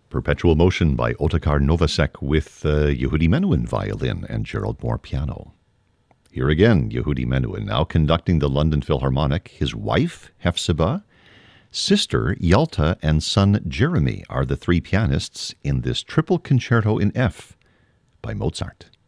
Perpetual Motion by Otakar Novacek with Yehudi Menuhin violin and Gerald Moore piano. Here again, Yehudi Menuhin, now conducting the London Philharmonic. His wife, Hefzibah, sister, Yalta, and son, Jeremy, are the three pianists in this triple concerto in F by Mozart.